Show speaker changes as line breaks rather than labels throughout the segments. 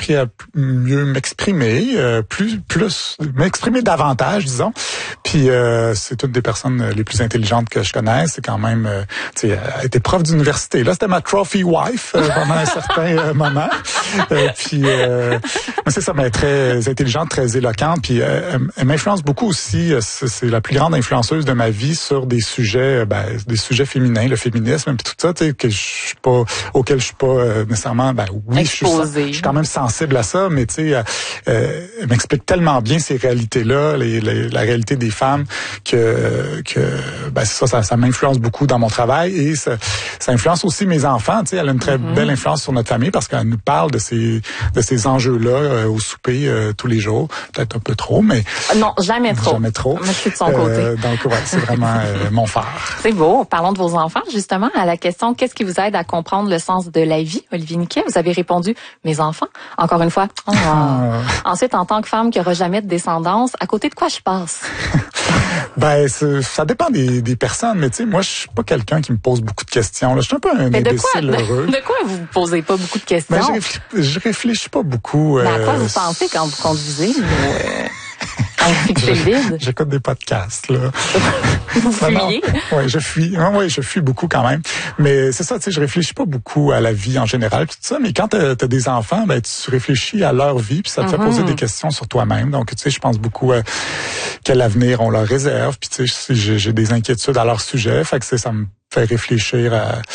appris à mieux m'exprimer, m'exprimer davantage, disons. Puis c'est une des personnes les plus intelligentes que je connaisse. C'est quand même, tu sais, elle était prof d'université. Là, c'était ma trophy wife pendant un certain moment. Puis c'est ça, mais très intelligente, très éloquente. Puis elle m'influence beaucoup aussi. C'est la plus grande influenceuse de ma vie sur des sujets féminins, le féminisme, puis tout ça, tu sais, auquel je suis pas nécessairement, oui, je suis quand même sensible à ça, mais tu sais, elle m'explique tellement bien ces réalités-là, la réalité des femmes, que ça m'influence beaucoup dans mon travail, et ça influence aussi mes enfants. Tu sais, elle a une très belle influence sur notre famille parce qu'elle nous parle de ces enjeux-là au souper tous les jours, peut-être un peu trop, mais
non, jamais trop.
Jamais trop.
Moi, je suis de son côté.
Donc ouais, c'est vraiment mon phare.
C'est beau. Parlons de vos enfants, justement, à la question « Qu'est-ce qui vous aide à comprendre le sens de la vie ?» Olivier Niquet, vous avez répondu « Mes enfants ». Encore une fois. Ensuite, en tant que femme qui n'aura jamais de descendance, à côté de quoi je passe?
Ça dépend des personnes, mais tu sais, moi, je suis pas quelqu'un qui me pose beaucoup de questions. Là. Je suis un peu un imbécile heureux.
De quoi vous posez pas beaucoup de questions?
Je réfléchis pas beaucoup.
À quoi vous pensez quand vous conduisez?
J'écoute des podcasts, là.
Vous fuyez?
Oui, je fuis. Oui, je fuis beaucoup quand même. Mais c'est ça, tu sais, je réfléchis pas beaucoup à la vie en général, tout ça. Mais quand t'as des enfants, tu réfléchis à leur vie, puis ça te fait poser des questions sur toi-même. Donc, tu sais, je pense beaucoup à quel avenir on leur réserve. Puis, tu sais, j'ai des inquiétudes à leur sujet. Fait que ça me fait réfléchir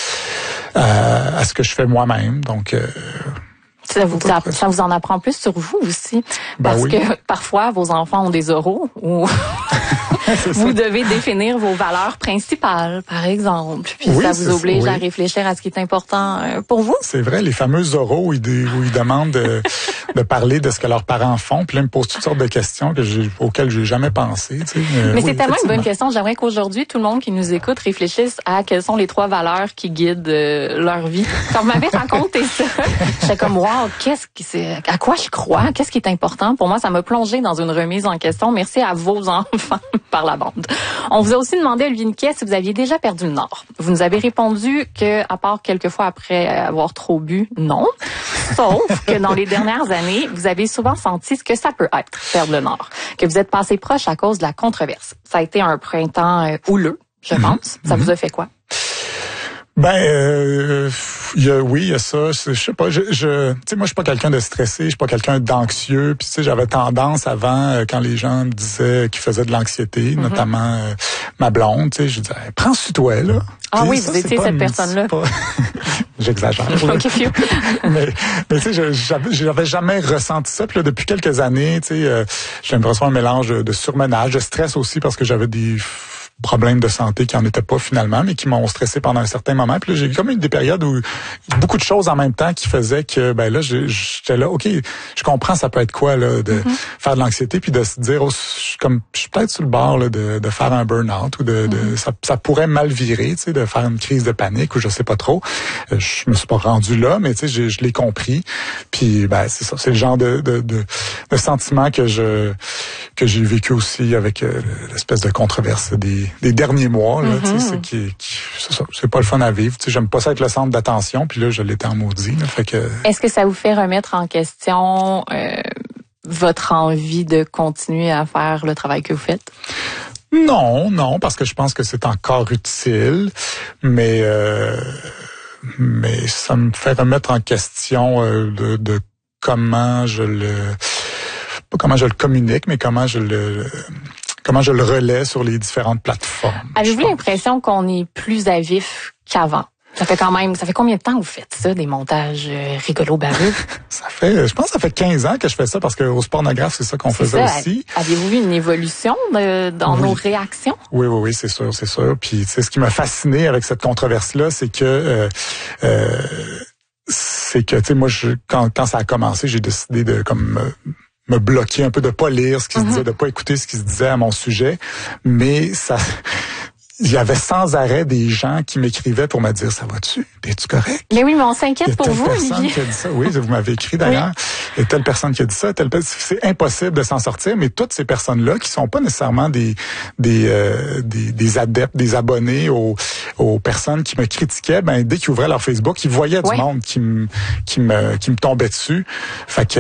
à ce que je fais moi-même. Donc,
ça vous en apprend plus sur vous aussi. Parce que parfois, vos enfants ont des oraux ou vous devez définir vos valeurs principales, par exemple. Puis ça vous oblige à réfléchir à ce qui est important pour vous.
C'est vrai, les fameux oraux où ils demandent de parler de ce que leurs parents font. Puis là, ils me posent toutes sortes de questions auxquelles j'ai jamais pensé. Tu sais,
mais c'est tellement une bonne question. J'aimerais qu'aujourd'hui, tout le monde qui nous écoute réfléchisse à quelles sont les 3 valeurs qui guident leur vie. Quand vous m'avez raconté ça, j'étais comme, wow, à quoi je crois? Qu'est-ce qui est important? Pour moi, ça m'a plongé dans une remise en question. Merci à vos enfants par la bande. On vous a aussi demandé, Olivier Niquet, si vous aviez déjà perdu le nord. Vous nous avez répondu que, à part quelques fois après avoir trop bu, non. Sauf que dans les dernières années, vous avez souvent senti ce que ça peut être, perdre le nord. Que vous êtes passé proche à cause de la controverse. Ça a été un printemps houleux, je pense. Ça vous a fait quoi?
Il y a ça. Je sais pas. Tu sais, moi, je suis pas quelqu'un de stressé. Je suis pas quelqu'un d'anxieux. Puis, tu sais, j'avais tendance avant, quand les gens me disaient qu'ils faisaient de l'anxiété, notamment ma blonde, tu sais, je disais, prends sur toi, là.
Ah oui, vous étiez cette personne-là.
J'exagère. mais tu sais, j'avais jamais ressenti ça. Puis là, depuis quelques années, tu sais, j'ai l'impression un mélange de surmenage, de stress aussi, parce que j'avais des problèmes de santé qui en étaient pas finalement, mais qui m'ont stressé pendant un certain moment. Puis là, j'ai eu comme des périodes où beaucoup de choses en même temps qui faisaient que, là, j'étais là, OK, je comprends ça peut être quoi, là, de faire de l'anxiété, puis de se dire, je suis peut-être sur le bord, là, de faire un burn-out, ou ça pourrait mal virer, tu sais, de faire une crise de panique, ou je sais pas trop. Je me suis pas rendu là, mais tu sais, je l'ai compris. Puis, c'est ça, c'est le genre de sentiment que j'ai vécu aussi avec l'espèce de controverse des derniers mois, là, tu sais, c'est pas le fun à vivre. Tu sais, j'aime pas ça être le centre d'attention, puis là, je l'étais en maudit. Là, fait que.
Est-ce que ça vous fait remettre en question votre envie de continuer à faire le travail que vous faites?
Non, parce que je pense que c'est encore utile, mais ça me fait remettre en question de comment je le communique, mais comment je le relais sur les différentes plateformes.
Avez-vous l'impression qu'on est plus à vif qu'avant? Ça fait combien de temps que vous faites ça, des montages rigolos baveux?
Je pense que ça fait 15 ans que je fais ça parce qu'au Sportnographe, c'est ça qu'on faisait aussi.
Avez-vous vu une évolution dans nos réactions?
Oui, c'est sûr. Puis, ce qui m'a fasciné avec cette controverse-là, c'est que, tu sais, moi, quand ça a commencé, j'ai décidé de, me bloquer un peu, de pas lire ce qui se disait, de pas écouter ce qui se disait à mon sujet. Mais il y avait sans arrêt des gens qui m'écrivaient pour me dire, ça va-tu? Es-tu correct?
Mais oui, mais on s'inquiète pour vous, Olivier.
Il y a telle personne qui a dit ça. Oui, vous m'avez écrit d'ailleurs. Il y a telle personne qui a dit ça, c'est impossible de s'en sortir, mais toutes ces personnes-là qui sont pas nécessairement des adeptes, des abonnés aux personnes qui me critiquaient, dès qu'ils ouvraient leur Facebook, ils voyaient du monde qui me tombait dessus. Fait que